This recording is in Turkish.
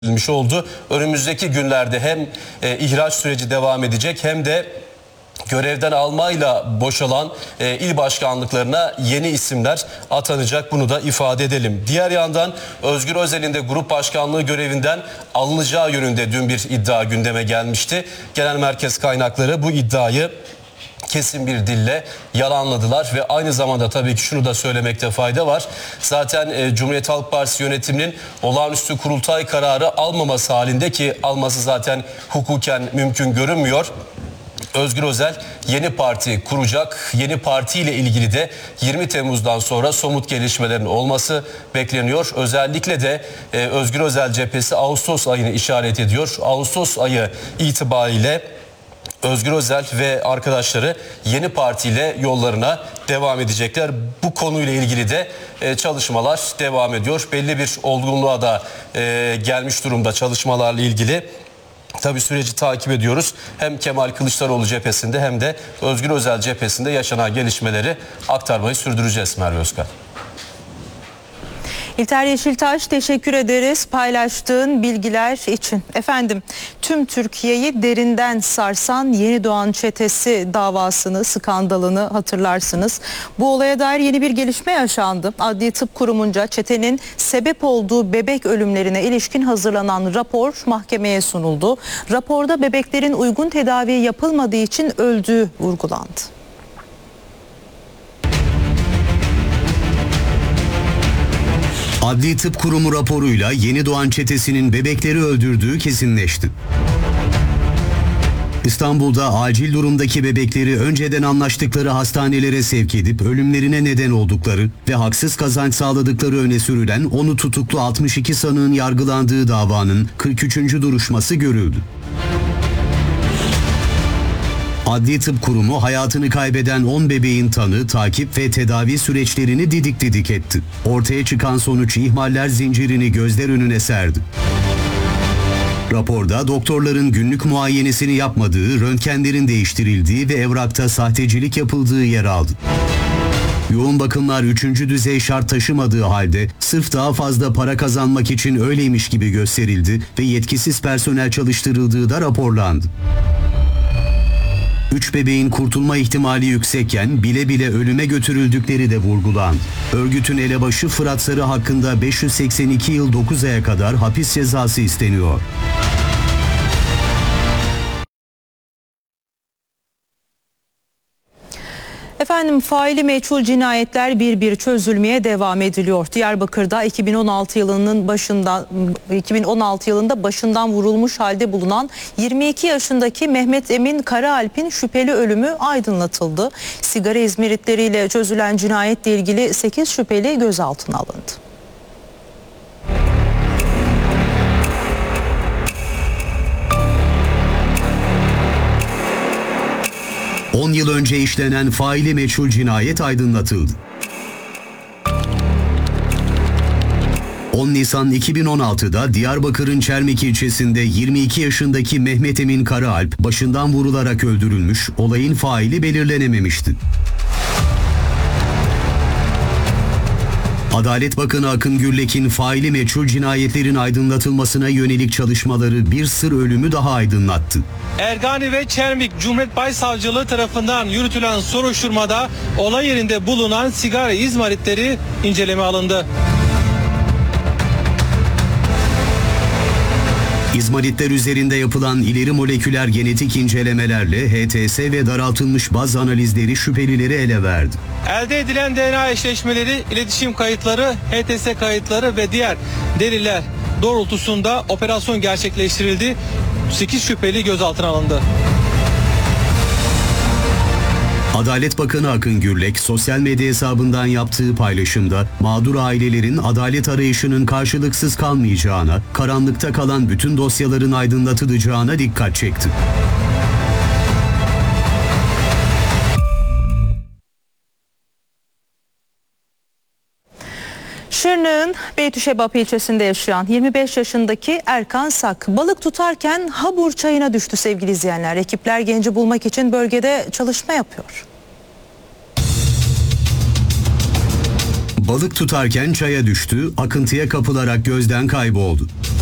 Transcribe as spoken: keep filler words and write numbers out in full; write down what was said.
oldu. Önümüzdeki günlerde hem e, ihraç süreci devam edecek hem de görevden almayla boşalan e, il başkanlıklarına yeni isimler atanacak. Bunu da ifade edelim. Diğer yandan Özgür Özel'in de grup başkanlığı görevinden alınacağı yönünde dün bir iddia gündeme gelmişti. Genel merkez kaynakları bu iddiayı kesin bir dille yalanladılar ve aynı zamanda tabii ki şunu da söylemekte fayda var. Zaten e, Cumhuriyet Halk Partisi yönetiminin olağanüstü kurultay kararı almaması halinde, ki alması zaten hukuken mümkün görünmüyor, Özgür Özel yeni parti kuracak. Yeni partiyle ilgili de yirmi Temmuz'dan sonra somut gelişmelerin olması bekleniyor. Özellikle de e, Özgür Özel cephesi Ağustos ayını işaret ediyor. Ağustos ayı itibariyle Özgür Özel ve arkadaşları yeni partiyle yollarına devam edecekler. Bu konuyla ilgili de e, çalışmalar devam ediyor. Belli bir olgunluğa da e, gelmiş durumda çalışmalarla ilgili. Tabii süreci takip ediyoruz. Hem Kemal Kılıçdaroğlu cephesinde hem de Özgür Özel cephesinde yaşanan gelişmeleri aktarmayı sürdüreceğiz Merve Özkan. İlter Yeşiltaş, teşekkür ederiz paylaştığın bilgiler için. Efendim, tüm Türkiye'yi derinden sarsan Yeni Doğan Çetesi davasını, skandalını hatırlarsınız. Bu olaya dair yeni bir gelişme yaşandı. Adli Tıp Kurumu'nca çetenin sebep olduğu bebek ölümlerine ilişkin hazırlanan rapor mahkemeye sunuldu. Raporda bebeklerin uygun tedavi yapılmadığı için öldüğü vurgulandı. Adli Tıp Kurumu raporuyla Yeni Doğan Çetesi'nin bebekleri öldürdüğü kesinleşti. İstanbul'da acil durumdaki bebekleri önceden anlaştıkları hastanelere sevk edip ölümlerine neden oldukları ve haksız kazanç sağladıkları öne sürülen onu tutuklu altmış iki sanığın yargılandığı davanın kırk üçüncü duruşması görüldü. Adli Tıp Kurumu hayatını kaybeden on bebeğin tanı, takip ve tedavi süreçlerini didik didik etti. Ortaya çıkan sonuç ihmaller zincirini gözler önüne serdi. Raporda doktorların günlük muayenesini yapmadığı, röntgenlerin değiştirildiği ve evrakta sahtecilik yapıldığı yer aldı. Yoğun bakımlar üçüncü düzey şart taşımadığı halde sırf daha fazla para kazanmak için öyleymiş gibi gösterildi ve yetkisiz personel çalıştırıldığı da raporlandı. Üç bebeğin kurtulma ihtimali yüksekken bile bile ölüme götürüldükleri de vurgulandı. Örgütün elebaşı Fırat Sarı hakkında beş yüz seksen iki yıl dokuz aya kadar hapis cezası isteniyor. Efendim, faili meçhul cinayetler bir bir çözülmeye devam ediliyor. Diyarbakır'da iki bin on altı yılının başından iki bin on altı yılında başından vurulmuş halde bulunan yirmi iki yaşındaki Mehmet Emin Karaalp'in şüpheli ölümü aydınlatıldı. Sigara izmiritleriyle çözülen cinayetle ilgili sekiz şüpheli gözaltına alındı. on yıl önce işlenen faili meçhul cinayet aydınlatıldı. on Nisan iki bin on altıda Diyarbakır'ın Çermik ilçesinde yirmi iki yaşındaki Mehmet Emin Karaalp başından vurularak öldürülmüş, olayın faili belirlenememişti. Adalet Bakanı Akın Gürlek'in faili meçhul cinayetlerin aydınlatılmasına yönelik çalışmaları bir sır ölümü daha aydınlattı. Ergani ve Çermik Cumhuriyet Başsavcılığı tarafından yürütülen soruşturmada olay yerinde bulunan sigara izmaritleri inceleme alındı. İzmaritler üzerinde yapılan ileri moleküler genetik incelemelerle H T S ve daraltılmış baz analizleri şüphelileri ele verdi. Elde edilen D N A eşleşmeleri, iletişim kayıtları, H T S kayıtları ve diğer deliller doğrultusunda operasyon gerçekleştirildi. sekiz şüpheli gözaltına alındı. Adalet Bakanı Akın Gürlek sosyal medya hesabından yaptığı paylaşımda mağdur ailelerin adalet arayışının karşılıksız kalmayacağına, karanlıkta kalan bütün dosyaların aydınlatılacağına dikkat çekti. Şırnak'ın Beytüşebap ilçesinde yaşayan yirmi beş yaşındaki Erkan Sak balık tutarken Habur çayına düştü sevgili izleyenler. Ekipler genci bulmak için bölgede çalışma yapıyor. Balık tutarken çaya düştü, akıntıya kapılarak gözden kayboldu.